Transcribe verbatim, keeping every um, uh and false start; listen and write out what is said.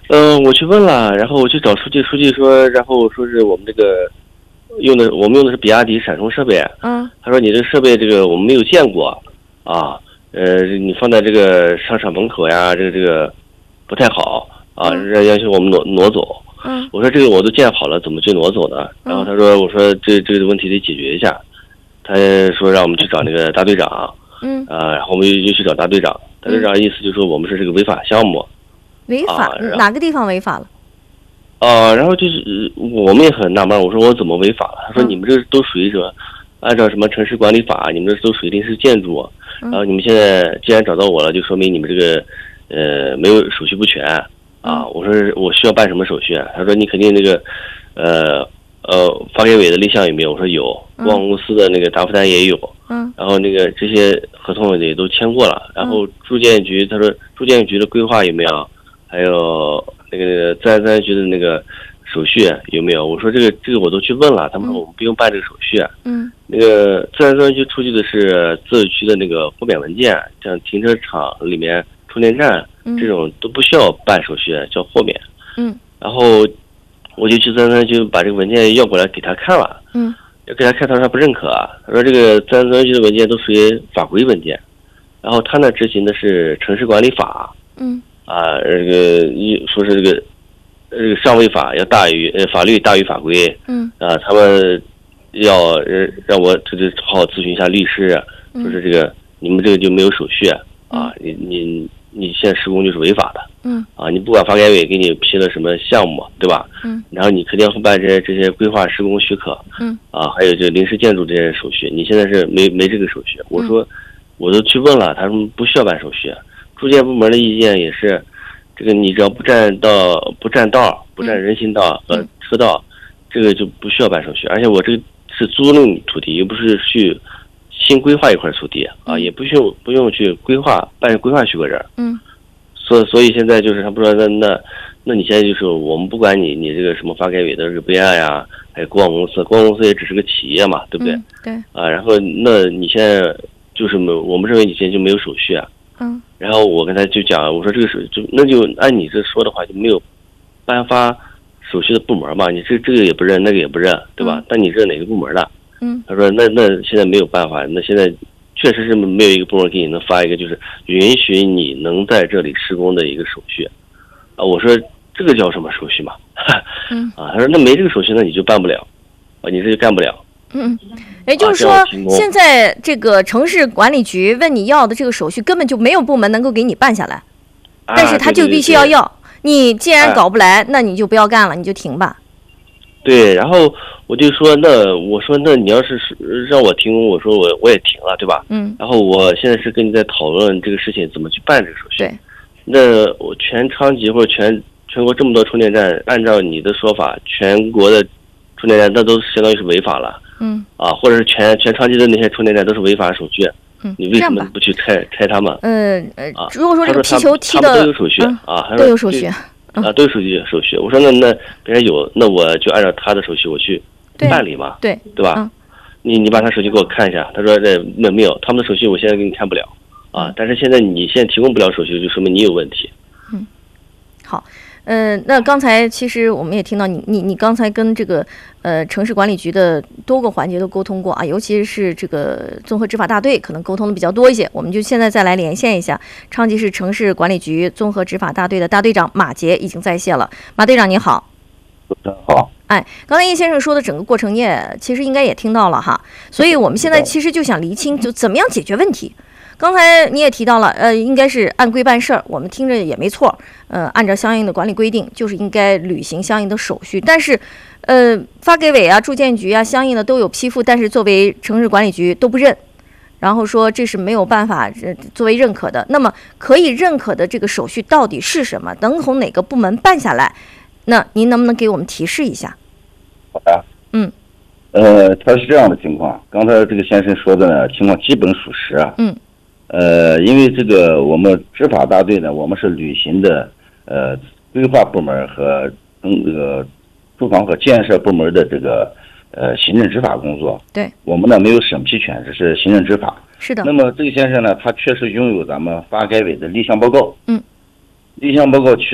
嗯、呃，我去问了，然后我去找书记，书记说，然后说是我们这个用的，我们用的是比亚迪闪充设备。 嗯， 他说你这个设备这个我们没有见过啊，呃，你放在这个商场门口呀，这个这个不太好啊，让要求我们挪挪走。 嗯， 我说这个我都建好了，怎么就挪走呢？然后他说，我说这这个问题得解决一下。他说让我们去找那个大队长。 嗯， 啊，然后我们又又去找大队长，大队长意思就是说我们是这个违法项目。 违法、啊、哪个地方违法了？ 啊，然后就是我们也很纳闷，我说我怎么违法了？他说你们这都属于说按照什么城市管理法，你们这都属于临时建筑，然后你们现在既然找到我了，就说明你们这个呃没有手续不全啊。我说我需要办什么手续啊？他说你肯定那个呃呃发改委的立项有没有？我说有，公安公司的那个答复单也有， 嗯， 然后那个这些合同也都签过了，然后住建局他说住建局的规划有没有？还有那个那个自然灾害局的那个手续有没有？我说这个这个我都去问了，他们说我们不用办这个手续。 嗯， 那个自然灾害局出具的是自治区的那个豁免文件，像停车场里面充电站这种都不需要办手续，叫豁免。 嗯， 然后我就去自然灾害局把这个文件要过来给他看了。 嗯， 要给他看，他说他不认可，他说这个自然灾害局的文件都属于法规文件，然后他那执行的是城市管理法。 嗯。 啊，这个一说是这个，这个上位法要大于呃法律大于法规。 嗯。 啊，他们要呃让我这个好好咨询一下律师，说是这个你们这个就没有手续啊，你你你现在施工就是违法的。 嗯。 啊，你不管发改委给你批了什么项目，对吧？ 嗯。 然后你肯定要办这些这些规划施工许可。 嗯。 啊，还有这临时建筑这些手续，你现在是没没这个手续。我说，我都去问了，他说不需要办手续。住建部门的意见也是，这个你只要不占道、不占道、不占人行道和车道，这个就不需要办手续。而且我这个是租赁土地，又不是去新规划一块土地啊，也不用不用去规划办规划许可证。 嗯。 所所以现在就是他不说那那那你现在就是我们不管你你这个什么发改委的这个备案呀，还有公安公司，公安公司也只是个企业嘛，对不对？ 嗯、对。 啊，然后那你现在就是没，我们认为你现在就没有手续啊。 嗯， 然后我跟他就讲，我说这个手就那就按你这说的话，就没有颁发手续的部门嘛，你这这个也不认，那个也不认，对吧？但你认哪个部门的？ 嗯， 他说那那现在没有办法，那现在确实是没有一个部门给你能发一个就是允许你能在这里施工的一个手续啊。我说这个叫什么手续嘛？ 嗯， 啊，他说那没这个手续，那你就办不了啊，你这就干不了。 嗯，也就是说，啊、现在这个城市管理局问你要的这个手续，根本就没有部门能够给你办下来， 啊、 但是他就必须要要。 对对对， 你既然搞不来，啊、那你就不要干了，你就停吧。 对，然后我就说，那我说，那你要是让我停，我说我我也停了，对吧？ 嗯。 然后我现在是跟你在讨论这个事情怎么去办这个手续。 对。 那我全昌吉或者全全国这么多充电站，按照你的说法，全国的充电站那都相当于是违法了。 嗯。 啊，或者是全全昌吉的那些充电站都是违法手续。 嗯。 你为什么不去拆拆他们？ 嗯呃， 啊， 如果说这个皮球踢的， 都有手续、嗯、啊， 都有手续。 啊，都有手续手续。我说那那别人有，那我就按照他的手续我去办理嘛， 对对吧？ 嗯、 你你把他手续给我看一下。他说这那没有，他们的手续我现在给你看不了啊。但是现在你现在提供不了手续，就说明你有问题。 嗯，好，嗯、呃，那刚才其实我们也听到你你你刚才跟这个呃城市管理局的多个环节都沟通过啊，尤其是这个综合执法大队可能沟通的比较多一些。我们就现在再来连线一下昌吉市城市管理局综合执法大队的大队长马杰已经在线了。马队长你好。 好。 哎，刚才叶先生说的整个过程你也其实应该也听到了哈，所以我们现在其实就想厘清就怎么样解决问题。刚才你也提到了，呃，应该是按规办事儿，我们听着也没错，呃，按照相应的管理规定，就是应该履行相应的手续。但是，呃，发改委啊、住建局啊，相应的都有批复，但是作为城市管理局都不认，然后说这是没有办法、呃、作为认可的。那么可以认可的这个手续到底是什么？能从哪个部门办下来？那您能不能给我们提示一下？ 好的。 嗯。 呃，他是这样的情况，刚才这个先生说的呢，情况基本属实啊。 嗯。 呃，因为这个我们执法大队呢，我们是履行的呃规划部门和嗯这个住房和建设部门的这个呃行政执法工作。 对。 我们呢没有审批权，只是行政执法。 是的。 那么这个先生呢，他确实拥有咱们发改委的立项报告。 嗯。 立项报告取